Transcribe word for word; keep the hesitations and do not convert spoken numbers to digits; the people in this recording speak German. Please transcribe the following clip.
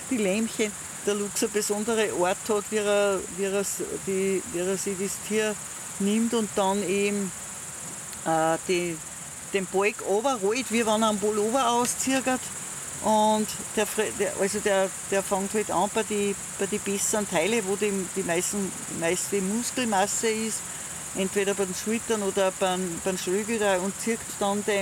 die Lämmchen, der Luchs eine besondere Art hat, wie er, wie er, s- die, wie er sich das Tier nimmt und dann eben äh, die, den Balg runterrollt, wie wenn er einen Pullover auszieht. Und der, fre- der, also der, der fängt halt an bei den bei die besseren Teile, wo die, die meisten, meiste Muskelmasse ist, entweder bei den Schultern oder beim, beim Schlügel, und zieht dann den